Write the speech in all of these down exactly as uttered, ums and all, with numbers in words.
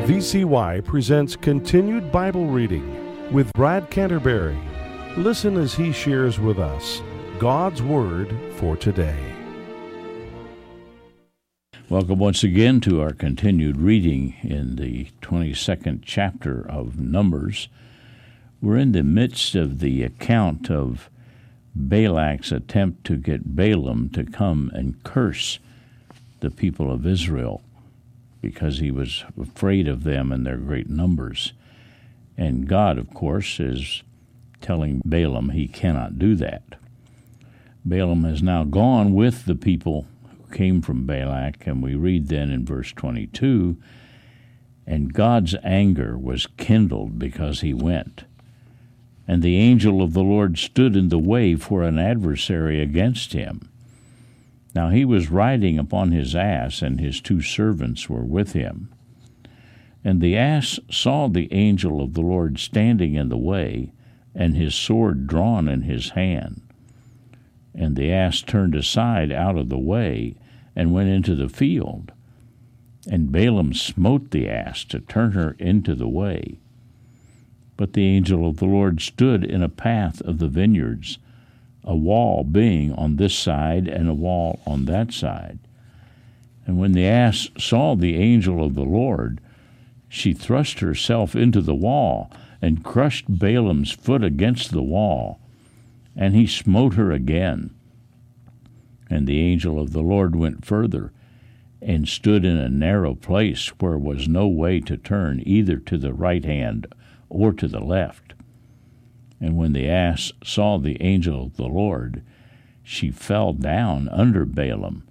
V C Y presents Continued Bible Reading with Brad Canterbury. Listen as he shares with us God's Word for today. Welcome once again to our continued reading in the twenty-second chapter of Numbers. We're in the midst of the account of Balak's attempt to get Balaam to come and curse the people of Israel, because he was afraid of them and their great numbers. And God, of course, is telling Balaam he cannot do that. Balaam has now gone with the people who came from Balak, and we read then in verse twenty-two, and God's anger was kindled because he went. And the angel of the Lord stood in the way for an adversary against him. Now he was riding upon his ass, and his two servants were with him. And the ass saw the angel of the Lord standing in the way, and his sword drawn in his hand. And the ass turned aside out of the way, and went into the field. And Balaam smote the ass to turn her into the way. But the angel of the Lord stood in a path of the vineyards, a wall being on this side and a wall on that side. And when the ass saw the angel of the Lord, she thrust herself into the wall and crushed Balaam's foot against the wall, and he smote her again. And the angel of the Lord went further and stood in a narrow place where was no way to turn either to the right hand or to the left. And when the ass saw the angel of the Lord, she fell down under Balaam.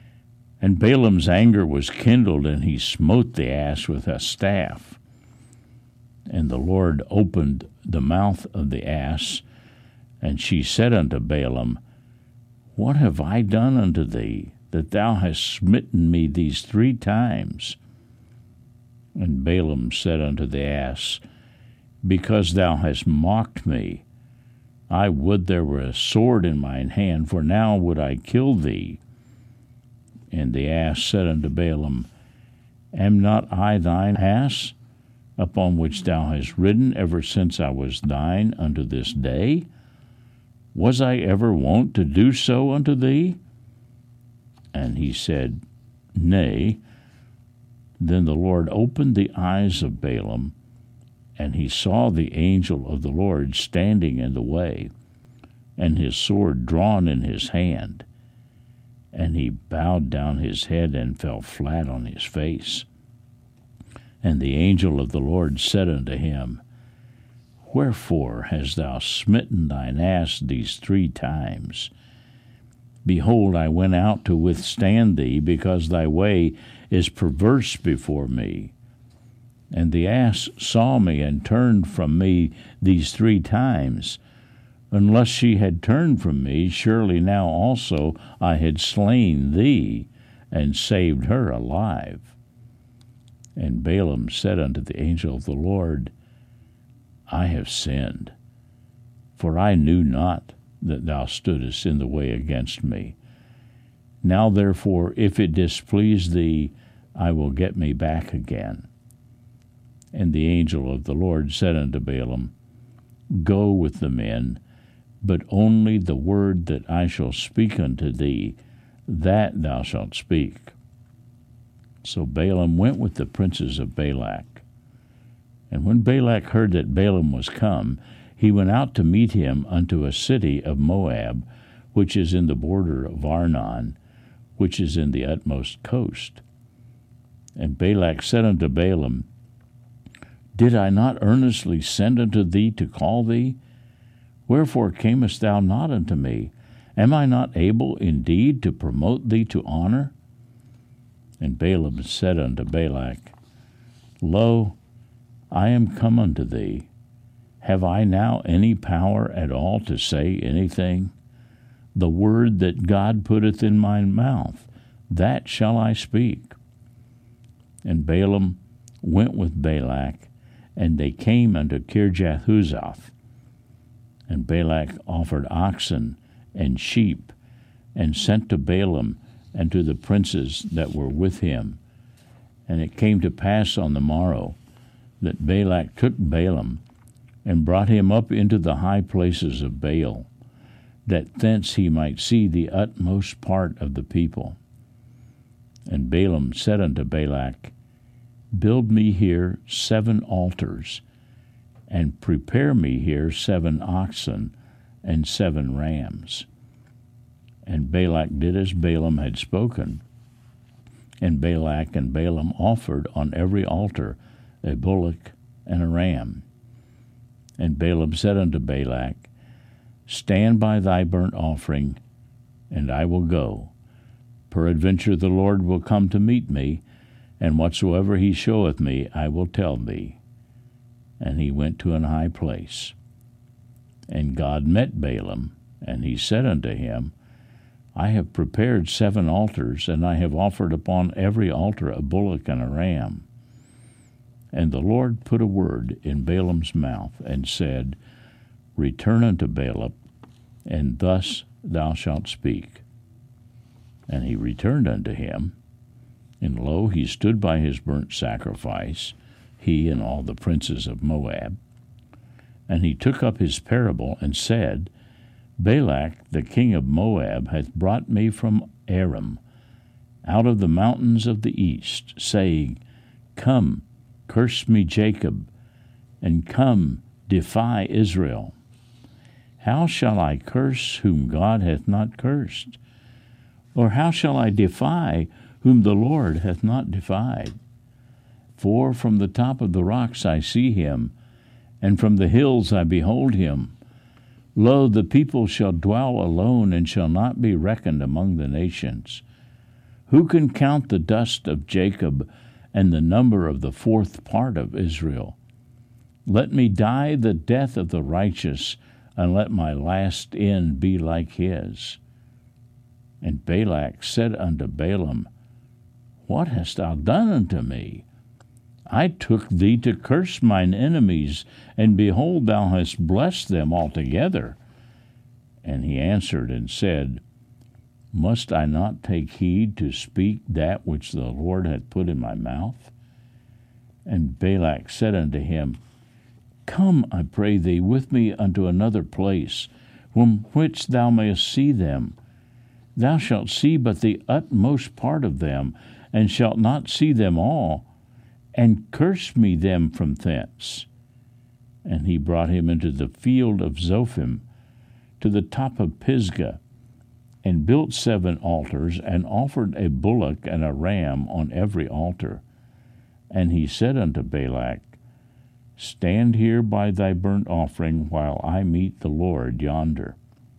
And Balaam's anger was kindled, and he smote the ass with a staff. And the Lord opened the mouth of the ass, and she said unto Balaam, What have I done unto thee, that thou hast smitten me these three times? And Balaam said unto the ass, Because thou hast mocked me, I would there were a sword in mine hand, for now would I kill thee. And the ass said unto Balaam, Am not I thine ass, upon which thou hast ridden ever since I was thine unto this day? Was I ever wont to do so unto thee? And he said, Nay. Then the Lord opened the eyes of Balaam, and he saw the angel of the Lord standing in the way, and his sword drawn in his hand. And he bowed down his head and fell flat on his face. And the angel of the Lord said unto him, Wherefore hast thou smitten thine ass these three times? Behold, I went out to withstand thee, because thy way is perverse before me. And the ass saw me and turned from me these three times. Unless she had turned from me, surely now also I had slain thee, and saved her alive. And Balaam said unto the angel of the Lord, I have sinned, for I knew not that thou stoodest in the way against me. Now therefore, if it displease thee, I will get me back again. And the angel of the Lord said unto Balaam, Go with the men, but only the word that I shall speak unto thee, that thou shalt speak. So Balaam went with the princes of Balak. And when Balak heard that Balaam was come, he went out to meet him unto a city of Moab, which is in the border of Arnon, which is in the utmost coast. And Balak said unto Balaam, Did I not earnestly send unto thee to call thee? Wherefore camest thou not unto me? Am I not able indeed to promote thee to honor? And Balaam said unto Balak, Lo, I am come unto thee. Have I now any power at all to say anything? The word that God putteth in my mouth, that shall I speak. And Balaam went with Balak, and they came unto Kirjathhuzoth. And Balak offered oxen and sheep, and sent to Balaam and to the princes that were with him. And it came to pass on the morrow that Balak took Balaam and brought him up into the high places of Baal, that thence he might see the utmost part of the people. And Balaam said unto Balak, Build me here seven altars, and prepare me here seven oxen and seven rams. And Balak did as Balaam had spoken. And Balak and Balaam offered on every altar a bullock and a ram. And Balaam said unto Balak, Stand by thy burnt offering, and I will go. Peradventure the Lord will come to meet me, and whatsoever he showeth me I will tell thee. And he went to an high place. And God met Balaam, and he said unto him, I have prepared seven altars, and I have offered upon every altar a bullock and a ram. And the Lord put a word in Balaam's mouth, and said, Return unto Balak, and thus thou shalt speak. And he returned unto him, and lo, he stood by his burnt sacrifice, he and all the princes of Moab. And he took up his parable, and said, Balak, the king of Moab, hath brought me from Aram, out of the mountains of the east, saying, Come, curse me Jacob, and come, defy Israel. How shall I curse whom God hath not cursed? Or how shall I defy whom the Lord hath not defied? For from the top of the rocks I see him, and from the hills I behold him. Lo, the people shall dwell alone, and shall not be reckoned among the nations. Who can count the dust of Jacob, and the number of the fourth part of Israel? Let me die the death of the righteous, and let my last end be like his. And Balak said unto Balaam, What hast thou done unto me? I took thee to curse mine enemies, and behold, thou hast blessed them altogether. And he answered and said, Must I not take heed to speak that which the Lord hath put in my mouth? And Balak said unto him, Come, I pray thee, with me unto another place, from which thou mayest see them. Thou shalt see but the utmost part of them, and shalt not see them all, and curse me them from thence. And he brought him into the field of Zophim, to the top of Pisgah, and built seven altars, and offered a bullock and a ram on every altar. And he said unto Balak, Stand here by thy burnt offering, while I meet the Lord yonder.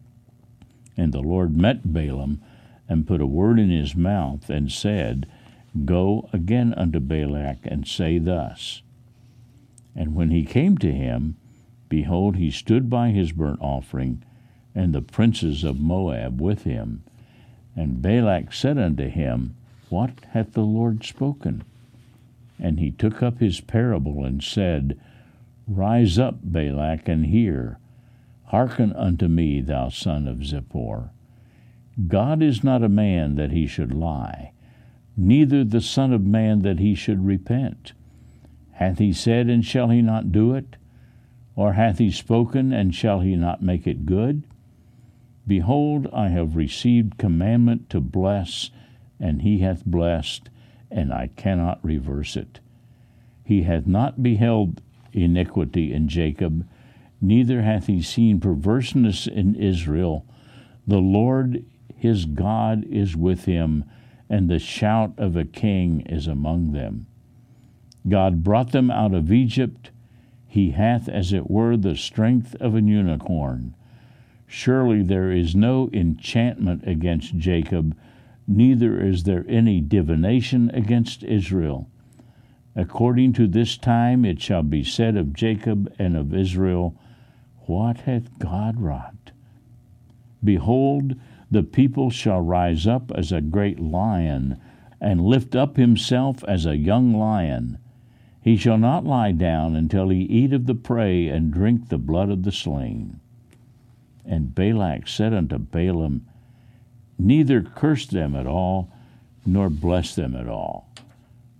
And the Lord met Balaam, and put a word in his mouth, and said, Go again unto Balak, and say thus. And when he came to him, behold, he stood by his burnt offering, and the princes of Moab with him. And Balak said unto him, What hath the Lord spoken? And he took up his parable, and said, Rise up, Balak, and hear. Hearken unto me, thou son of Zippor. God is not a man that he should lie, neither the Son of Man that he should repent. Hath he said, and shall he not do it? Or hath he spoken, and shall he not make it good? Behold, I have received commandment to bless, and he hath blessed, and I cannot reverse it. He hath not beheld iniquity in Jacob, neither hath he seen perverseness in Israel. The Lord his God is with him, and the shout of a king is among them. God brought them out of Egypt. He hath, as it were, the strength of an unicorn. Surely there is no enchantment against Jacob, neither is there any divination against Israel. According to this time it shall be said of Jacob and of Israel, What hath God wrought? Behold, the people shall rise up as a great lion, and lift up himself as a young lion. He shall not lie down until he eat of the prey, and drink the blood of the slain. And Balak said unto Balaam, Neither curse them at all, nor bless them at all.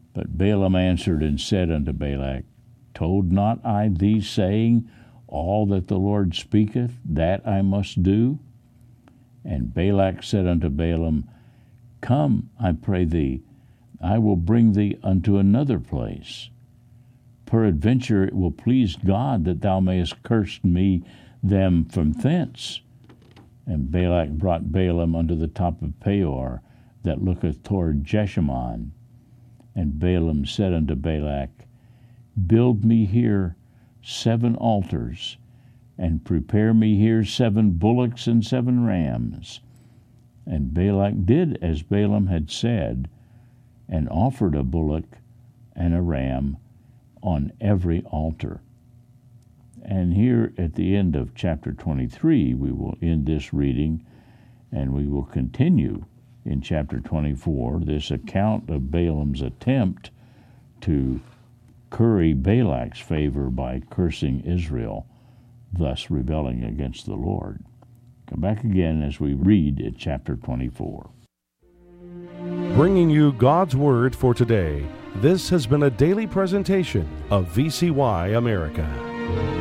But Balaam answered and said unto Balak, Told not I thee, saying, All that the Lord speaketh, that I must do? And Balak said unto Balaam, Come, I pray thee, I will bring thee unto another place. Peradventure it will please God that thou mayest curse me them from thence. And Balak brought Balaam unto the top of Peor, that looketh toward Jeshimon. And Balaam said unto Balak, Build me here seven altars, and prepare me here seven bullocks and seven rams. And Balak did as Balaam had said, and offered a bullock and a ram on every altar. And here at the end of chapter twenty-three, we will end this reading, and we will continue in chapter twenty-four, this account of Balaam's attempt to curry Balak's favor by cursing Israel, thus rebelling against the Lord. Come back again as we read at chapter twenty-four. Bringing you God's Word for today, this has been a daily presentation of V C Y America.